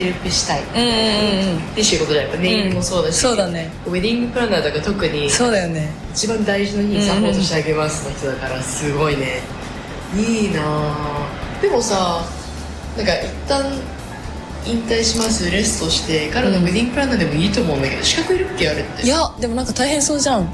ルプしたいって仕事じゃない。ネイルもそうだし、 そうだね、 ウェディングプランナーとか特にそうだよね、 一番大事な日にサポートしてあげますの人だから、すごいね、いいな。でもさ、なんか一旦引退します、レストしてからのウェディングプランナーでもいいと思うんだけど、資格いるっけあれって。 いやでもなんか大変そうじゃん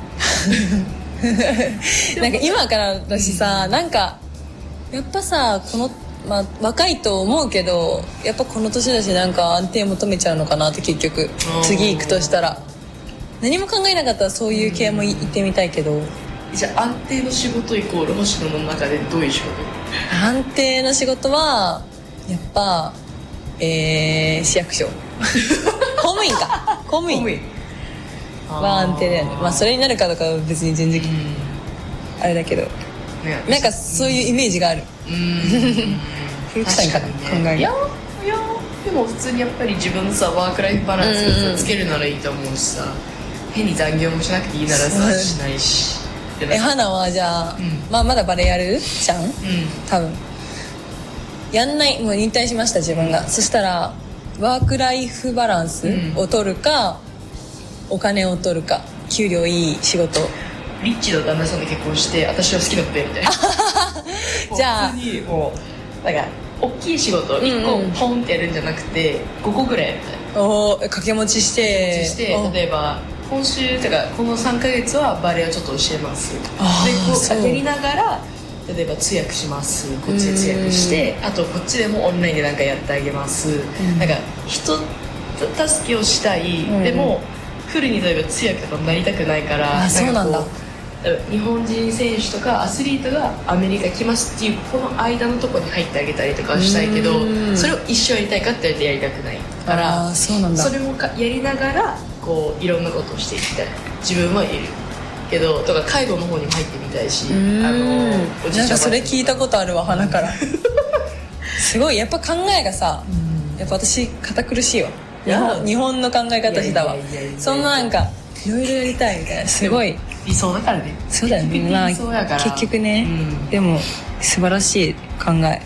なんか今からだしさ、なんかやっぱさ、このまあ若いと思うけど、やっぱこの年だし、なんか安定求めちゃうのかなって。結局次行くとしたら何も考えなかったらそういう系も行ってみたいけど。 じゃあ安定の仕事イコール星野の中でどういう仕事？ 安定の仕事はやっぱ市役所公務員か公務員は安定だよね。まあそれになるかどうかは別に全然あれだけど、なんかそういうイメージがある。古臭いかな、考えが。いやでも普通にやっぱり自分のさワークライフバランスつけるならいいと思うしさ、変に残業もしなくていいならさしないし。 花はじゃあ、まあまだバレエやるじゃん、多分やんない。もう引退しました自分が。そしたらワークライフバランスを取るか、お金を取るか、給料いい仕事。 リッチの旦那さんと結婚して私は好きだったよみたいなじゃあ普通にもうなんか大きい仕事1個ポンってやるんじゃなくて5個ぐらいやりたい。 掛け持ちして例えば今週とかこの3ヶ月はバレエをちょっと教えます。でこうやりながら例えば通訳します、こっちで通訳して、あとこっちでもオンラインでなんかやってあげます、なんか人助けをしたい、でもフルに例えば通訳とかなりたくないから、 そうなんだ。 日本人選手とかアスリートがアメリカ来ますっていうこの間のところに入ってあげたりとかしたいけど、それを一生やりたいかって言われてやりたくないから、 そうなんだ。 それもやりながらこういろんなことをしていきたい自分はいるけど、とか介護の方にも入ってみたいし、 おじいちゃんなんかそれ聞いたことあるわ、鼻からすごいやっぱ考えがさ、やっぱ私堅苦しいわ。日本の考え方したわ。そんななんかいろいろやりたいみたいな、すごい理想だからね。 そうだよね、まあ、結局ね、でも素晴らしい考え。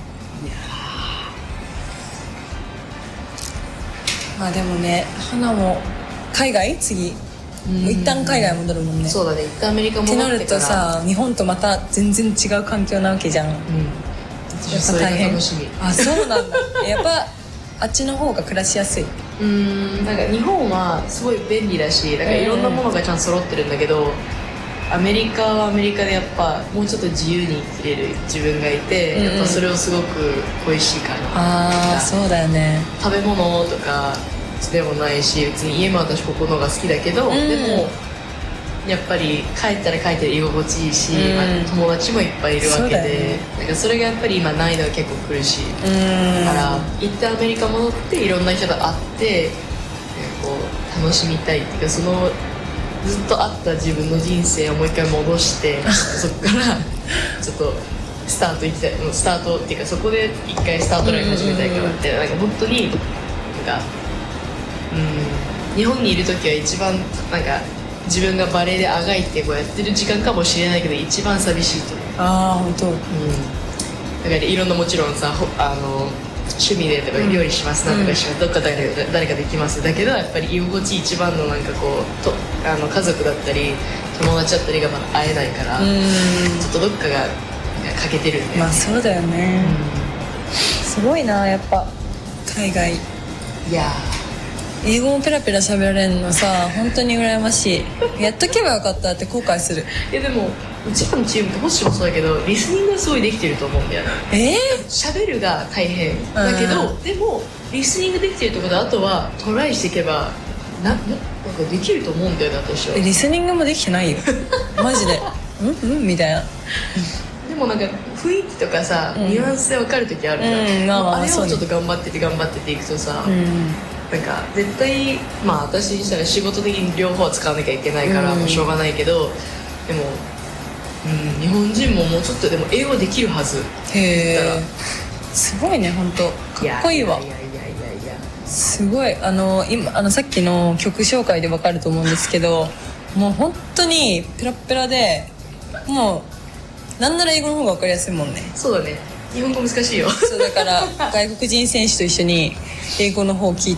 まあでもね、花も海外次一旦海外戻るもんね。 そうだね、一旦アメリカ戻ってからってなるとさ、日本とまた全然違う環境なわけじゃん、やっぱ大変。 楽しみ。 あ、そうなんだやっぱあっちの方が暮らしやすい。 なんか日本はすごい便利だし、なんかいろんなものがちゃんと揃ってるんだけど、アメリカはアメリカでやっぱもうちょっと自由に生きれる自分がいて、やっぱそれをすごく恋しいかな。 そうだよね。 食べ物とかでもないし、別に家も私ここの方が好きだけど、でもやっぱり帰ったら帰って居心地いいし、友達もいっぱいいるわけで、なんかそれがやっぱり今ないのは結構苦しい、だから一旦アメリカ戻っていろんな人と会ってこう楽しみたいっていうか、そのずっとあった自分の人生をもう一回戻してそこからちょっとスタート行きたい、スタートっていうかそこで一回スタートライン始めたいからって、なんか本当になんか日本にいる時は一番なんか自分がバレエであがいてこうやってる時間かもしれないけど一番寂しいと思う。 本当。 だからいろんなもちろんさ趣味でとか料理します、なんとかします、どっか誰かできますだけど、やっぱり居心地一番のなんかこう家族だったり友達だったりがまだ会えないから、ちょっとどっかが欠けてるんだよね。 まあそうだよね、すごいな、やっぱ海外。いや英語もペラペラ喋られるのさ、本当に羨ましい。やっとけばよかったって後悔する。 いやでもうちらのチームってホッシュもそうだけど、リスニングがすごいできてると思うんだよね。喋るが大変だけど、でもリスニングできてるってことは、あとはトライしていけばなんかできると思うんだよね、私は。 リスニングもできてないよマジでみたいな。 でもなんか雰囲気とかさ、ニュアンスで分かる時あるじゃん、あれをちょっと頑張っていくとさ、なんか絶対私にしたら仕事的に両方は使わなきゃいけないからもうしょうがないけど、でも日本人ももうちょっとでも英語できるはず。すごいね、本当かっこいいわ。すごい今さっきの曲紹介で分かると思うんですけど、もう本当にペラペラで、もうなんなら英語の方が分かりやすいもんね。 そうだね、日本語難しいよ。 そうだから外国人選手と一緒に英語の方を聞いて